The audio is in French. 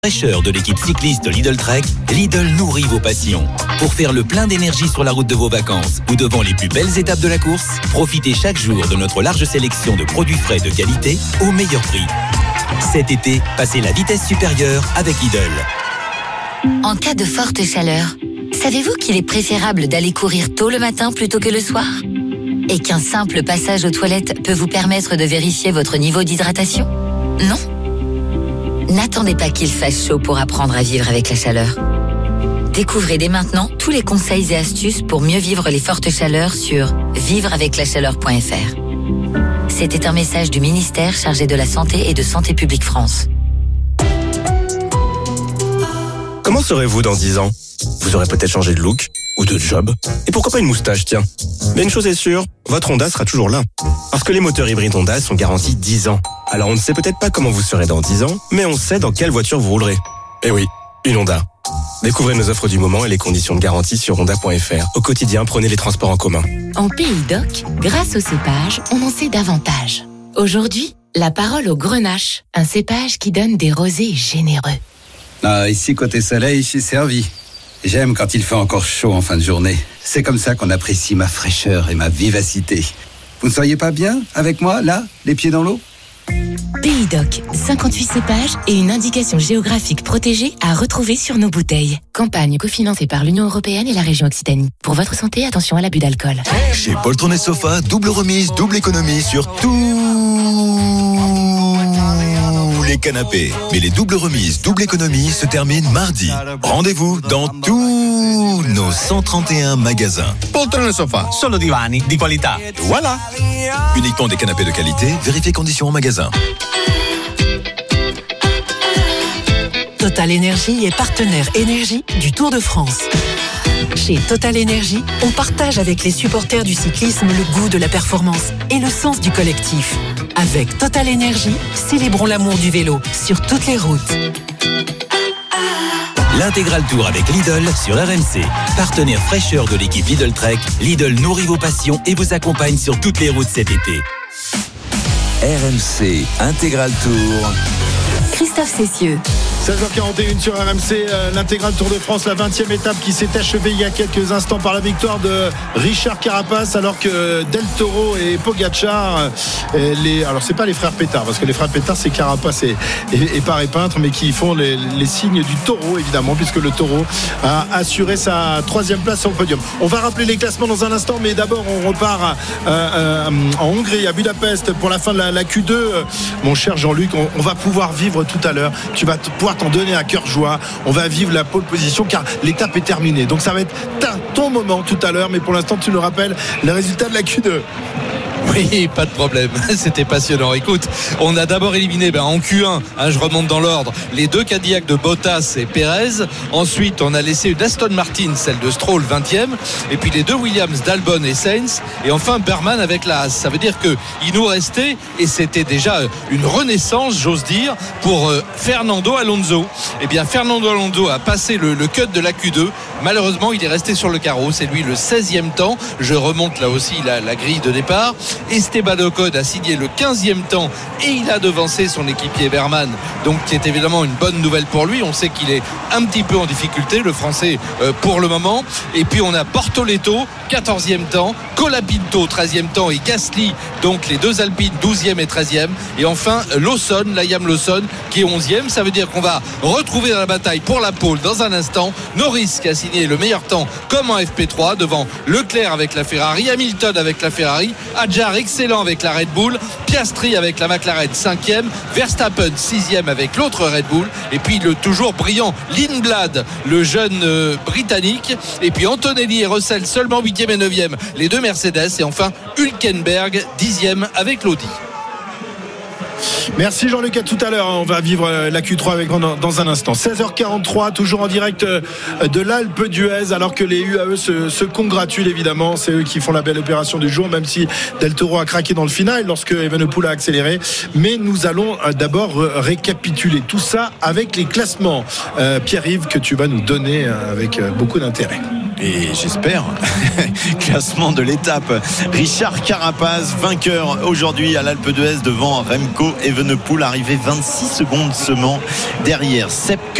Fraîcheur de l'équipe cycliste Lidl Trek, Lidl nourrit vos passions. Pour faire le plein d'énergie sur la route de vos vacances ou devant les plus belles étapes de la course, profitez chaque jour de notre large sélection de produits frais de qualité au meilleur prix. Cet été, passez la vitesse supérieure avec Lidl. En cas de forte chaleur, savez-vous qu'il est préférable d'aller courir tôt le matin plutôt que le soir ? Et qu'un simple passage aux toilettes peut vous permettre de vérifier votre niveau d'hydratation ? Non ? N'attendez pas qu'il fasse chaud pour apprendre à vivre avec la chaleur. Découvrez dès maintenant tous les conseils et astuces pour mieux vivre les fortes chaleurs sur vivreaveclachaleur.fr. C'était un message du ministère chargé de la Santé et de Santé publique France. Comment serez-vous dans 10 ans ? Vous aurez peut-être changé de look ou de job. Et pourquoi pas une moustache, tiens. Mais une chose est sûre, votre Honda sera toujours là. Parce que les moteurs hybrides Honda sont garantis 10 ans. Alors on ne sait peut-être pas comment vous serez dans 10 ans, mais on sait dans quelle voiture vous roulerez. Eh oui, une Honda. Découvrez nos offres du moment et les conditions de garantie sur honda.fr. Au quotidien, prenez les transports en commun. En Pays d'Oc, grâce au cépage, on en sait davantage. Aujourd'hui, la parole au Grenache, un cépage qui donne des rosés généreux. Ah, ici, côté soleil, je suis servi. J'aime quand il fait encore chaud en fin de journée. C'est comme ça qu'on apprécie ma fraîcheur et ma vivacité. Vous ne seriez pas bien avec moi, là, les pieds dans l'eau ? Pays d'Oc, 58 cépages et une indication géographique protégée à retrouver sur nos bouteilles. Campagne cofinancée par l'Union Européenne et la région Occitanie. Pour votre santé, attention à l'abus d'alcool. Chez Poltron et Sofa, double remise, double économie sur tous les canapés. Mais les doubles remises, double économie se terminent mardi. Rendez-vous dans tous nos 131 magasins. Poltron et Sofa, solo divani di qualità. Voilà. Uniquement des canapés de qualité, vérifiez conditions en magasin. Total Énergie est partenaire énergie du Tour de France. Chez Total Énergie, on partage avec les supporters du cyclisme le goût de la performance et le sens du collectif. Avec Total Énergie, célébrons l'amour du vélo sur toutes les routes. L'intégral Tour avec Lidl sur RMC. Partenaire fraîcheur de l'équipe Lidl Trek, Lidl nourrit vos passions et vous accompagne sur toutes les routes cet été. RMC Intégral Tour. Christophe Cessieux. 16h41 sur RMC, l'intégral Tour de France, la 20e étape qui s'est achevée il y a quelques instants par la victoire de Richard Carapace, alors que Del Toro et Pogacar, alors c'est pas les frères Pétard, parce que les frères Pétard c'est Carapace et Paré Peintre, mais qui font les signes du taureau évidemment, puisque le taureau a assuré sa 3e place sur le podium. On va rappeler les classements dans un instant, mais d'abord on repart en Hongrie, à Budapest, pour la fin de la Q2. Mon cher Jean-Luc, on va pouvoir vivre tout à l'heure, tu vas pouvoir t'en donner à cœur joie. On va vivre la pole position car l'étape est terminée. Donc ça va être ton moment tout à l'heure, mais pour l'instant tu nous rappelles les résultats de la Q2. Oui, pas de problème, c'était passionnant. Écoute, on a d'abord éliminé en Q1, je remonte dans l'ordre, les 2 Cadillac de Bottas et Pérez. Ensuite, on a laissé une Aston Martin, celle de Stroll, 20e. Et puis les 2 Williams d'Albon et Sainz. Et enfin Berman avec la Haas. Ça veut dire qu'il nous restait, et c'était déjà une renaissance, j'ose dire, pour Fernando Alonso. Eh bien, Fernando Alonso a passé le cut de la Q2. Malheureusement, il est resté sur le carreau. C'est lui le 16e temps. Je remonte là aussi la grille de départ. Esteban Ocon a signé le 15e temps et il a devancé son équipier Berman, donc qui est évidemment une bonne nouvelle pour lui. On sait qu'il est un petit peu en difficulté, le français, pour le moment. Et puis on a Bortoleto, 14e temps, Colapinto, 13e temps, et Gasly, donc les 2 Alpines, 12e et 13e. Et enfin Lawson, Liam Lawson, qui est 11e. Ça veut dire qu'on va retrouver dans la bataille pour la pole dans un instant Norris, qui a signé le meilleur temps comme en FP3 devant Leclerc avec la Ferrari, Hamilton avec la Ferrari, Adjar excellent avec la Red Bull, Piastri avec la McLaren 5e, Verstappen 6e avec l'autre Red Bull, et puis le toujours brillant Lindblad, le jeune britannique, et puis Antonelli et Russell seulement 8e et 9e, les 2 Mercedes, et enfin Hülkenberg 10e avec l'Audi. Merci Jean-Luc, à tout à l'heure. On va vivre la Q3 avec dans un instant. 16h43, toujours en direct de l'Alpe d'Huez, alors que les UAE se congratulent évidemment. C'est eux qui font la belle opération du jour, même si Del Toro a craqué dans le final lorsque Evenepoel a accéléré. Mais nous allons d'abord récapituler tout ça avec les classements. Pierre-Yves, que tu vas nous donner avec beaucoup d'intérêt. Et j'espère, classement de l'étape. Richard Carapaz, vainqueur aujourd'hui à l'Alpe d'Huez devant Remco Evenepoel, arrivé 26 secondes seulement derrière. Sepp